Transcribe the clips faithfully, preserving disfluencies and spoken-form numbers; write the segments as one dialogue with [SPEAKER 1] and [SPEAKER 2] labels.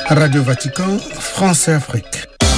[SPEAKER 1] Radio Vatican, France et Afrique.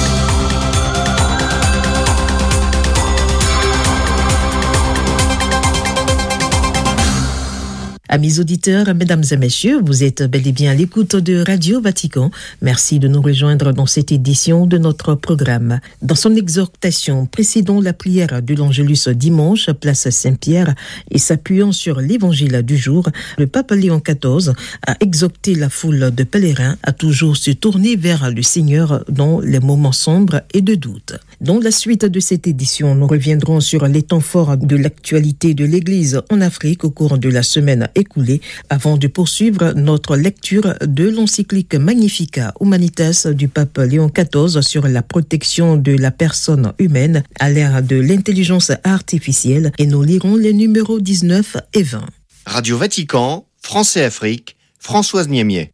[SPEAKER 2] Amis auditeurs, mesdames et messieurs, vous êtes bel et bien à l'écoute de Radio Vatican. Merci de nous rejoindre dans cette édition de notre programme. Dans son exhortation précédant la prière de l'Angélus dimanche, place Saint-Pierre, et s'appuyant sur l'évangile du jour, le pape Léon quatorze a exhorté la foule de pèlerins à toujours se tourner vers le Seigneur dans les moments sombres et de doute. Dans la suite de cette édition, nous reviendrons sur les temps forts de l'actualité de l'Église en Afrique au cours de la semaine écoulée, avant de poursuivre notre lecture de l'encyclique Magnificat Humanitas du pape Léon quatorze sur la protection de la personne humaine à l'ère de l'intelligence artificielle, et nous lirons les numéros dix-neuf et vingt.
[SPEAKER 3] Radio Vatican, France et Afrique, Françoise Niemier.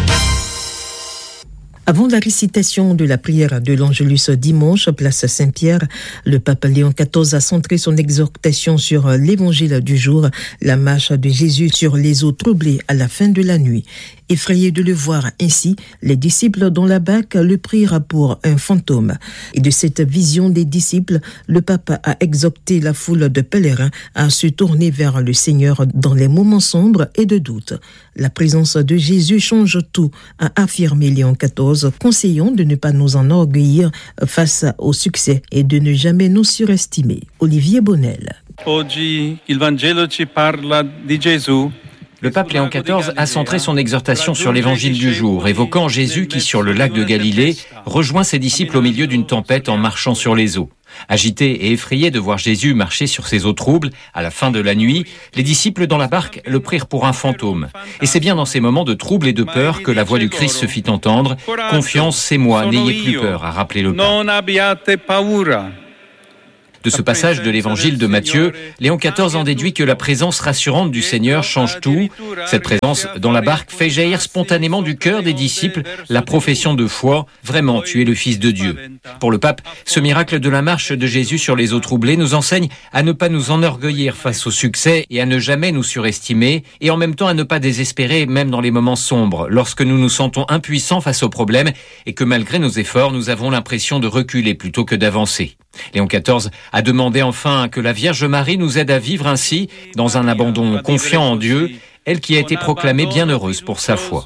[SPEAKER 2] Avant la récitation de la prière de l'Angélus dimanche, place Saint-Pierre, le pape Léon quatorze a centré son exhortation sur l'évangile du jour, la marche de Jésus sur les eaux troublées à la fin de la nuit. Effrayés de le voir ainsi, les disciples dans la barque le prirent pour un fantôme. Et de cette vision des disciples, le pape a exhorté la foule de pèlerins à se tourner vers le Seigneur dans les moments sombres et de doute. La présence de Jésus change tout, a affirmé Léon quatorze, conseillant de ne pas nous enorgueillir face au succès et de ne jamais nous surestimer. Olivier Bonnel.
[SPEAKER 4] Oggi il Vangelo ci parla di Gesù.
[SPEAKER 5] Le pape Léon quatorze a centré son exhortation sur l'évangile du jour, évoquant Jésus qui, sur le lac de Galilée, rejoint ses disciples au milieu d'une tempête en marchant sur les eaux. Agités et effrayés de voir Jésus marcher sur ces eaux troubles, à la fin de la nuit, les disciples dans la barque le prirent pour un fantôme. Et c'est bien dans ces moments de trouble et de peur que la voix du Christ se fit entendre. « Confiance, c'est moi, n'ayez plus peur », a rappelé le pape. De ce passage de l'évangile de Matthieu, Léon quatorze en déduit que la présence rassurante du Seigneur change tout. Cette présence dans la barque fait jaillir spontanément du cœur des disciples la profession de foi « Vraiment, tu es le Fils de Dieu ». Pour le pape, ce miracle de la marche de Jésus sur les eaux troublées nous enseigne à ne pas nous enorgueillir face au succès et à ne jamais nous surestimer, et en même temps à ne pas désespérer même dans les moments sombres, lorsque nous nous sentons impuissants face aux problèmes et que malgré nos efforts, nous avons l'impression de reculer plutôt que d'avancer. Léon quatorze a demandé enfin que la Vierge Marie nous aide à vivre ainsi, dans un abandon confiant en Dieu, elle qui a été proclamée bienheureuse pour sa foi.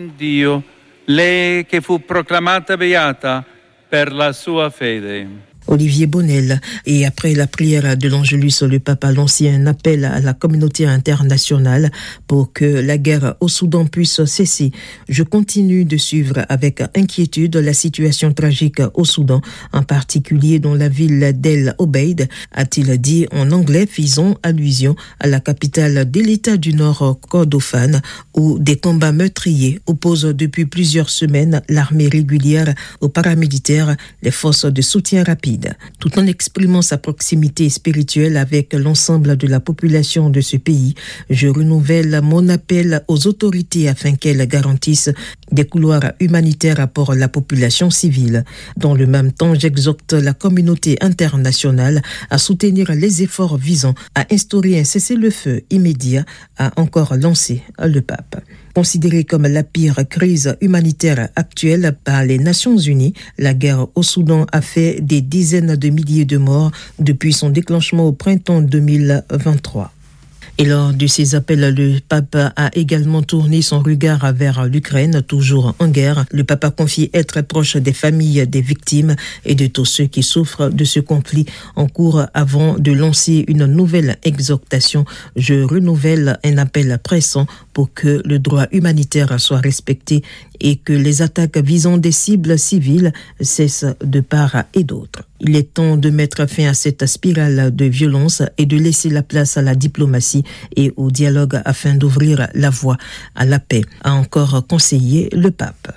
[SPEAKER 2] Olivier Bonnel. Et après la prière de l'Angélus, le pape a lancé un appel à la communauté internationale pour que la guerre au Soudan puisse cesser. Je continue de suivre avec inquiétude la situation tragique au Soudan, en particulier dans la ville d'El Obeid, a-t-il dit en anglais, faisant allusion à la capitale de l'État du Nord, Kordofan, où des combats meurtriers opposent depuis plusieurs semaines l'armée régulière aux paramilitaires, les forces de soutien rapide. Tout en exprimant sa proximité spirituelle avec l'ensemble de la population de ce pays, je renouvelle mon appel aux autorités afin qu'elles garantissent des couloirs humanitaires pour la population civile. Dans le même temps, j'exhorte la communauté internationale à soutenir les efforts visant à instaurer un cessez-le-feu immédiat, a encore lancé le pape. Considérée comme la pire crise humanitaire actuelle par les Nations Unies, la guerre au Soudan a fait des dizaines de milliers de morts depuis son déclenchement au printemps deux mille vingt-trois. Et lors de ces appels, le pape a également tourné son regard vers l'Ukraine, toujours en guerre. Le pape a confié être proche des familles des victimes et de tous ceux qui souffrent de ce conflit en cours avant de lancer une nouvelle exhortation. Je renouvelle un appel pressant pour que le droit humanitaire soit respecté et que les attaques visant des cibles civiles cessent de part et d'autre. Il est temps de mettre fin à cette spirale de violence et de laisser la place à la diplomatie et au dialogue afin d'ouvrir la voie à la paix, a encore conseillé le pape.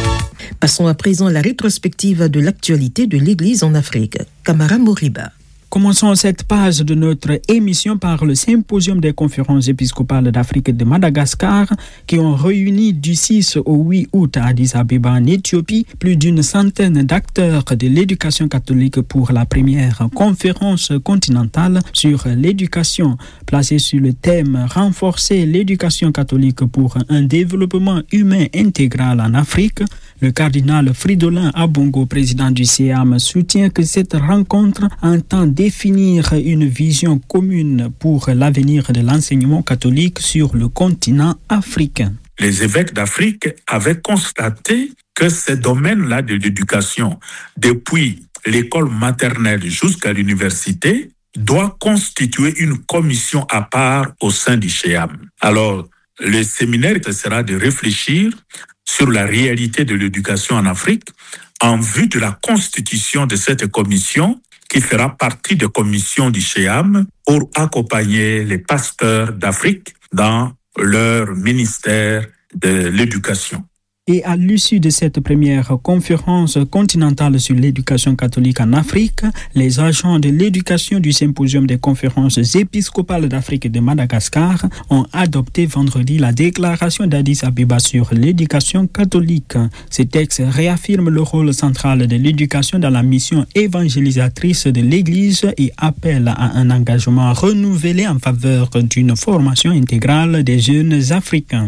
[SPEAKER 2] Passons à présent à la rétrospective de l'actualité de l'Église en Afrique. Camara Moriba.
[SPEAKER 6] Commençons cette page de notre émission par le symposium des conférences épiscopales d'Afrique et de Madagascar qui ont réuni du six au huit août à Addis Abeba en Éthiopie plus d'une centaine d'acteurs de l'éducation catholique pour la première conférence continentale sur l'éducation, placée sur le thème « Renforcer l'éducation catholique pour un développement humain intégral en Afrique ». Le cardinal Fridolin Abongo, président du C A M, soutient que cette rencontre entend définir une vision commune pour l'avenir de l'enseignement catholique sur le continent africain.
[SPEAKER 7] Les évêques d'Afrique avaient constaté que ces domaines-là de l'éducation, depuis l'école maternelle jusqu'à l'université, doivent constituer une commission à part au sein du C A M. Alors, le séminaire sera de réfléchir sur la réalité de l'éducation en Afrique en vue de la constitution de cette commission qui fera partie des commissions du C A M pour accompagner les pasteurs d'Afrique dans leur ministère de l'éducation.
[SPEAKER 6] Et à l'issue de cette première conférence continentale sur l'éducation catholique en Afrique, les agents de l'éducation du symposium des conférences épiscopales d'Afrique et de Madagascar ont adopté vendredi la déclaration d'Addis Abeba sur l'éducation catholique. Ce texte réaffirme le rôle central de l'éducation dans la mission évangélisatrice de l'Église et appelle à un engagement renouvelé en faveur d'une formation intégrale des jeunes Africains.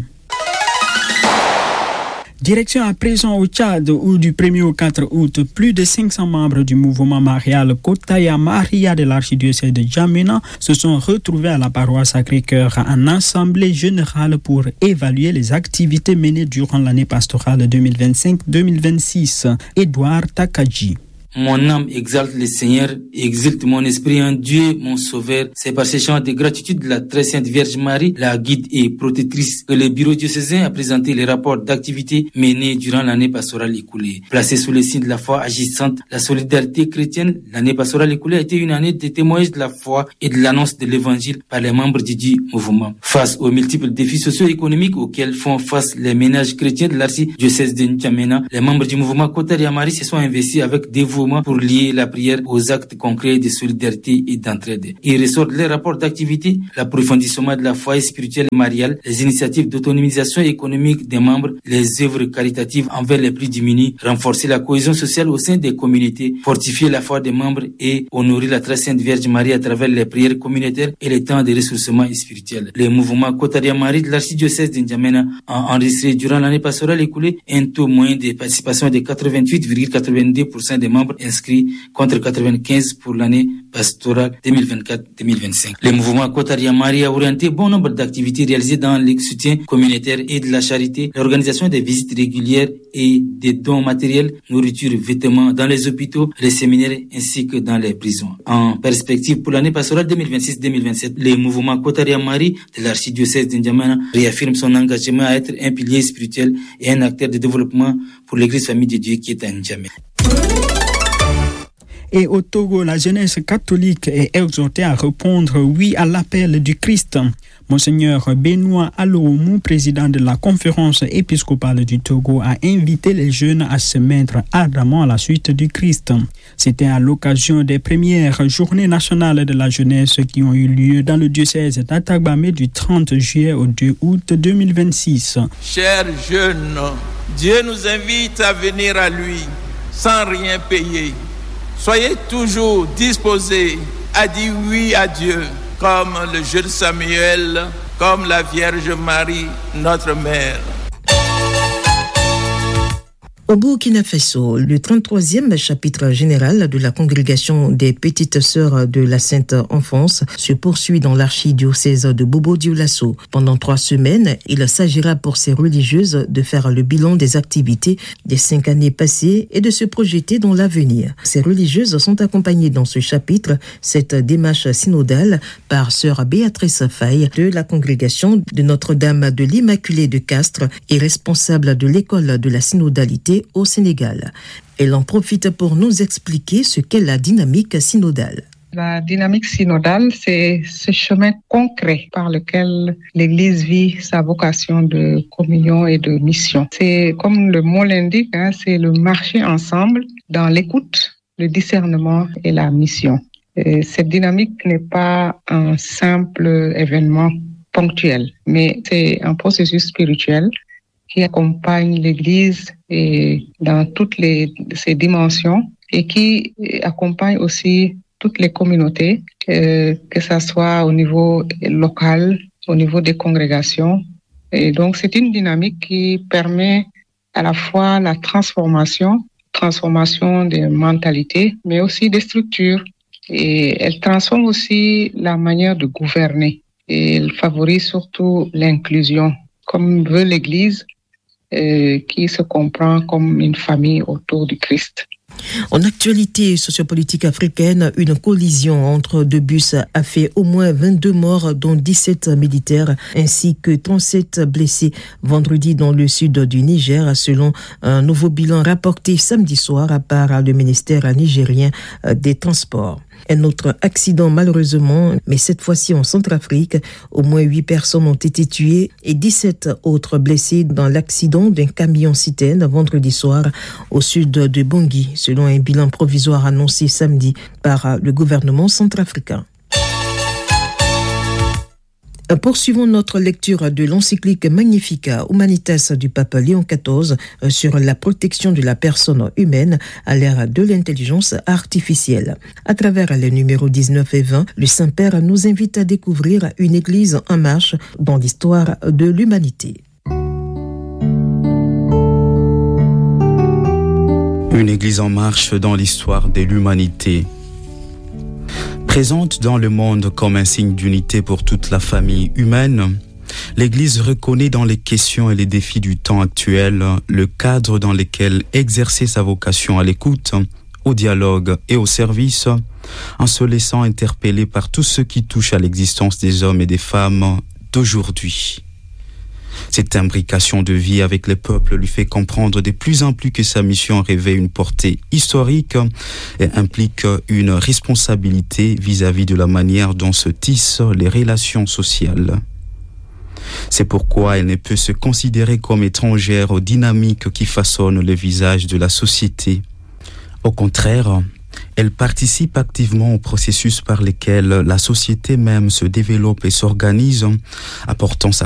[SPEAKER 6] Direction à présent au Tchad où du premier au quatre août, plus de cinq cents membres du mouvement marial Kotaya Maria de l'archidiocèse de N'Djamena se sont retrouvés à la paroisse Sacré-Cœur en assemblée générale pour évaluer les activités menées durant l'année pastorale deux mille vingt-cinq deux mille vingt-six. Edouard Takadji.
[SPEAKER 8] Mon âme exalte le Seigneur, exulte mon esprit en Dieu, mon Sauveur. C'est par ces chants de gratitude de la très sainte Vierge Marie, la guide et protectrice, que le bureau diocésain a présenté les rapports d'activités menées durant l'année pastorale écoulée. Placée sous le signe de la foi agissante, la solidarité chrétienne, l'année pastorale écoulée a été une année de témoignage de la foi et de l'annonce de l'évangile par les membres du dit mouvement. Face aux multiples défis socio-économiques auxquels font face les ménages chrétiens de l'archidiocèse de N'Djamena, les membres du mouvement Kotaya Maria se sont investis avec dévouement pour lier la prière aux actes concrets de solidarité et d'entraide. Il ressort de leurs rapports d'activité l'approfondissement de la foi spirituelle mariale, les initiatives d'autonomisation économique des membres, les œuvres caritatives envers les plus démunis, renforcer la cohésion sociale au sein des communautés, fortifier la foi des membres et honorer la très sainte Vierge Marie à travers les prières communautaires et les temps de ressourcement spirituel. Le mouvement Kotaya Maria de l'archidiocèse de N'Djamena a enregistré durant l'année pastorale écoulée un taux moyen de participation de quatre-vingt-huit virgule quatre-vingt-deux pour cent des membres inscrits contre quatre-vingt-quinze pour l'année pastorale deux mille vingt-quatre deux mille vingt-cinq. Le mouvement Kotaya Maria a orienté bon nombre d'activités réalisées dans le soutien communautaire et de la charité, l'organisation des visites régulières et des dons matériels, nourriture, vêtements dans les hôpitaux, les séminaires ainsi que dans les prisons. En perspective pour l'année pastorale deux mille vingt-six deux mille vingt-sept, le mouvement Kotaya Maria de l'archidiocèse de N'Djamena réaffirme son engagement à être un pilier spirituel et un acteur de développement pour l'Église Famille de Dieu qui est à N'Djamena.
[SPEAKER 6] Et au Togo, la jeunesse catholique est exhortée à répondre oui à l'appel du Christ. Monseigneur Benoît Aloumou, président de la conférence épiscopale du Togo, a invité les jeunes à se mettre ardemment à la suite du Christ. C'était à l'occasion des premières journées nationales de la jeunesse qui ont eu lieu dans le diocèse d'Atagbamé du trente juillet au deux août deux mille vingt-six.
[SPEAKER 9] Chers jeunes, Dieu nous invite à venir à lui sans rien payer. Soyez toujours disposés à dire oui à Dieu, comme le jeune Samuel, comme la Vierge Marie, notre mère.
[SPEAKER 2] Au Burkina Faso, le trente-troisième chapitre général de la congrégation des Petites Sœurs de la Sainte Enfance se poursuit dans l'archidiocèse de Bobo-Dioulasso. Pendant trois semaines, il s'agira pour ces religieuses de faire le bilan des activités des cinq années passées et de se projeter dans l'avenir. Ces religieuses sont accompagnées dans ce chapitre, cette démarche synodale, par sœur Béatrice Faye de la congrégation de Notre-Dame de l'Immaculée de Castres et responsable de l'école de la synodalité au Sénégal. Elle en profite pour nous expliquer ce qu'est la dynamique synodale.
[SPEAKER 10] La dynamique synodale, c'est ce chemin concret par lequel l'Église vit sa vocation de communion et de mission. C'est, comme le mot l'indique, hein, c'est le marcher ensemble dans l'écoute, le discernement et la mission. Et cette dynamique n'est pas un simple événement ponctuel, mais c'est un processus spirituel qui accompagne l'Église et dans toutes les, ses dimensions et qui accompagne aussi toutes les communautés, euh, que ce soit au niveau local, au niveau des congrégations. Et donc, c'est une dynamique qui permet à la fois la transformation, transformation des mentalités, mais aussi des structures. Et elle transforme aussi la manière de gouverner. Et elle favorise surtout l'inclusion, comme veut l'Église, euh, qui se comprend comme une famille autour du Christ.
[SPEAKER 2] En actualité sociopolitique africaine, une collision entre deux bus a fait au moins vingt-deux morts, dont dix-sept militaires, ainsi que trente-sept blessés vendredi dans le sud du Niger, selon un nouveau bilan rapporté samedi soir par le ministère nigérien des Transports. Un autre accident malheureusement, mais cette fois-ci en Centrafrique. Au moins huit personnes ont été tuées et dix-sept autres blessées dans l'accident d'un camion-citerne vendredi soir au sud de Bangui, selon un bilan provisoire annoncé samedi par le gouvernement centrafricain. Poursuivons notre lecture de l'encyclique Magnificat Humanitas du pape Léon quatorze sur la protection de la personne humaine à l'ère de l'intelligence artificielle. À travers les numéros dix-neuf et vingt, le Saint-Père nous invite à découvrir une église en marche dans l'histoire de l'humanité.
[SPEAKER 11] Une église en marche dans l'histoire de l'humanité. Présente dans le monde comme un signe d'unité pour toute la famille humaine, l'Église reconnaît dans les questions et les défis du temps actuel le cadre dans lequel exercer sa vocation à l'écoute, au dialogue et au service, en se laissant interpeller par tout ce qui touche à l'existence des hommes et des femmes d'aujourd'hui. Cette imbrication de vie avec les peuples lui fait comprendre de plus en plus que sa mission revêt une portée historique et implique une responsabilité vis-à-vis de la manière dont se tissent les relations sociales. C'est pourquoi elle ne peut se considérer comme étrangère aux dynamiques qui façonnent le visage de la société. Au contraire, elle participe activement au processus par lequel la société même se développe et s'organise, apportant sa